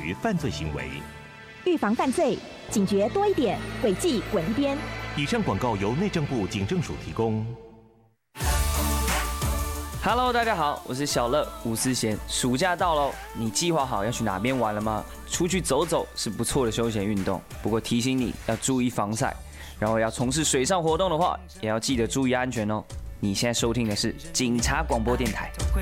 于犯罪行为。 预防犯罪，警觉多一点，轨迹滚一边。 以上广告由内政部警政署提供。 Hello， 大家好，我是小乐吴思贤。暑假到喽，你计划好要去哪边玩了吗？出去走走是不错的休闲运动，不过提醒你要注意防晒，然后要从事水上活动的话，也要记得注意安全哦。你现在收听的是警察广播电台。